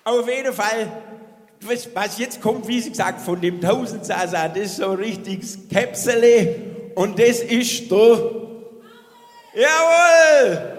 Auf jeden Fall, was jetzt kommt, wie sie gesagt, von dem Tausendsasa, das ist so ein richtiges Käpsele und das ist da. Jawohl!